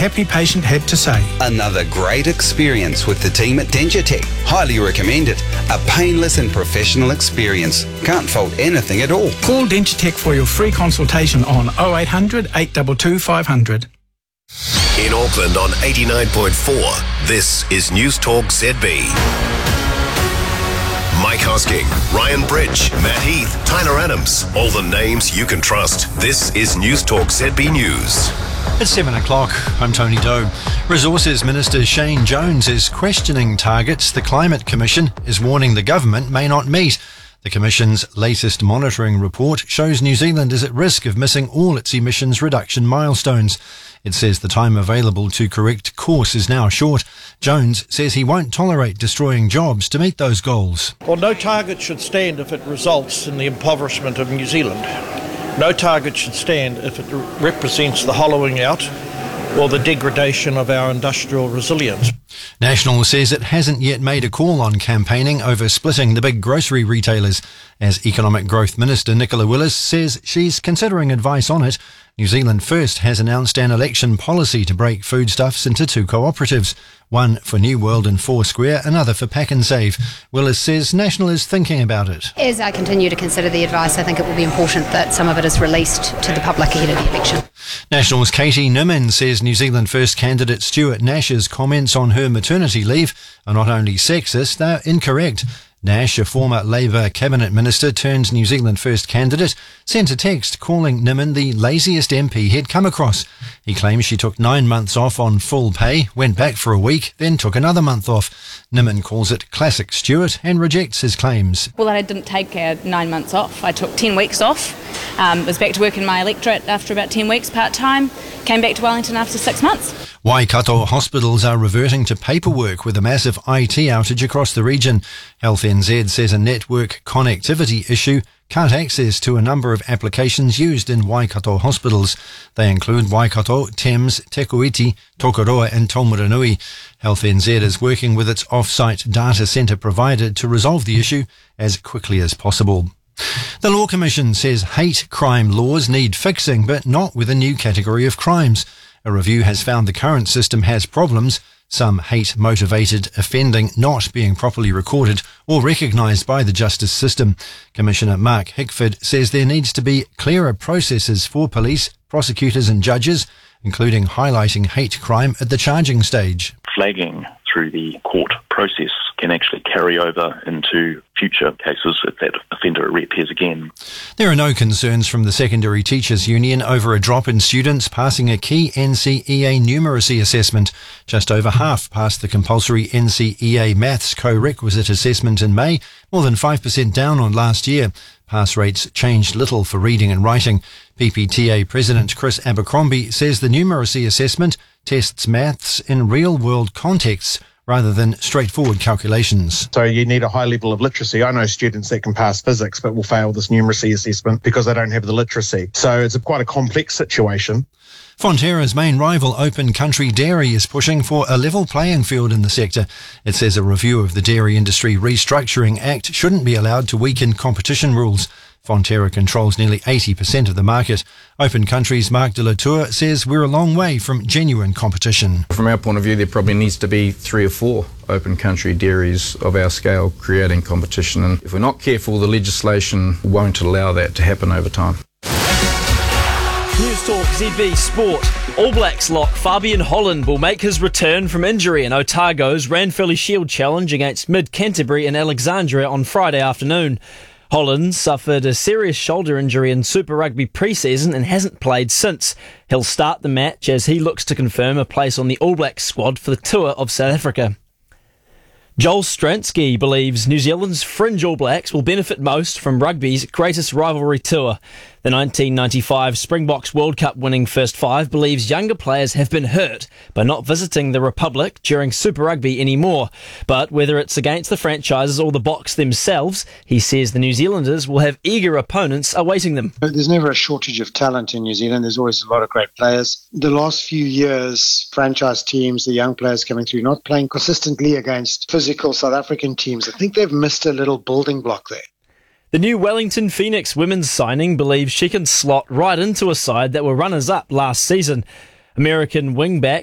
happy patient had to say. Another great experience with the team at Dentutech. Highly recommend it. A painless and professional experience. Can't fault anything at all. Call Dentutech for your free consultation on 0800 822 500. In Auckland on 89.4, this is News Talk ZB. Mike Hosking, Ryan Bridge, Matt Heath, Tyler Adams. All the names you can trust. This is News Talk ZB News. It's 7 o'clock. I'm Tony Doe. Resources Minister Shane Jones is questioning targets the Climate Commission is warning the government may not meet. The Commission's latest monitoring report shows New Zealand is at risk of missing all its emissions reduction milestones. It says the time available to correct course is now short. Jones says he won't tolerate destroying jobs to meet those goals. Well, no target should stand if it results in the impoverishment of New Zealand. No target should stand if it represents the hollowing out or the degradation of our industrial resilience. National says it hasn't yet made a call on campaigning over splitting the big grocery retailers. As Economic Growth Minister Nicola Willis says she's considering advice on it, New Zealand First has announced an election policy to break foodstuffs into two cooperatives, one for New World and Foursquare, another for Pack and Save. Willis says National is thinking about it. As I continue to consider the advice, I think it will be important that some of it is released to the public ahead of the election. National's Katie Niman says New Zealand First candidate Stuart Nash's comments on her maternity leave are not only sexist, they're incorrect. Nash, a former Labour cabinet minister turned New Zealand First candidate, sent a text calling Niman the laziest MP he'd come across. He claims she took 9 months off on full pay, went back for a week, then took another month off. Niman calls it classic Stuart and rejects his claims. Well, I didn't take 9 months off. I took 10 weeks off. Was back to work in my electorate after about 10 weeks part-time. Came back to Wellington after 6 months. Waikato hospitals are reverting to paperwork with a massive IT outage across the region. Health NZ says a network connectivity issue cut access to a number of applications used in Waikato hospitals. They include Waikato, Thames, Te Kuiti, Tokoroa and Taumaranui. Health NZ is working with its off-site data centre provider to resolve the issue as quickly as possible. The Law Commission says hate crime laws need fixing, but not with a new category of crimes. A review has found the current system has problems, some hate-motivated offending not being properly recorded or recognised by the justice system. Commissioner Mark Hickford says there needs to be clearer processes for police, prosecutors and judges, including highlighting hate crime at the charging stage. Flagging through the court process can actually carry over into future cases if that offender reappears again. There are no concerns from the Secondary Teachers Union over a drop in students passing a key NCEA numeracy assessment. Just over half passed the compulsory NCEA maths co-requisite assessment in May, more than 5% down on last year. Pass rates changed little for reading and writing. PPTA President Chris Abercrombie says the numeracy assessment tests maths in real-world contexts rather than straightforward calculations. So you need a high level of literacy. I know students that can pass physics but will fail this numeracy assessment because they don't have the literacy. So it's quite a complex situation. Fonterra's main rival, Open Country Dairy, is pushing for a level playing field in the sector. It says a review of the Dairy Industry Restructuring Act shouldn't be allowed to weaken competition rules. Fonterra controls nearly 80% of the market. Open Country's Mark de la Tour says we're a long way from genuine competition. From our point of view, there probably needs to be 3 or 4 open country dairies of our scale creating competition. And if we're not careful, the legislation won't allow that to happen over time. News Talk ZB Sport. All Blacks lock Fabian Holland will make his return from injury in Otago's Ranfurly Shield Challenge against Mid-Canterbury in Alexandria on Friday afternoon. Holland suffered a serious shoulder injury in Super Rugby pre-season and hasn't played since. He'll start the match as he looks to confirm a place on the All Blacks squad for the tour of South Africa. Joel Stransky believes New Zealand's fringe All Blacks will benefit most from rugby's greatest rivalry tour. The 1995 Springboks World Cup winning First Five believes younger players have been hurt by not visiting the Republic during Super Rugby anymore. But whether it's against the franchises or the Boks themselves, he says the New Zealanders will have eager opponents awaiting them. There's never a shortage of talent in New Zealand. There's always a lot of great players. The last few years, franchise teams, the young players coming through, not playing consistently against physical South African teams. I think they've missed a little building block there. The new Wellington Phoenix women's signing believes she can slot right into a side that were runners-up last season. American wingback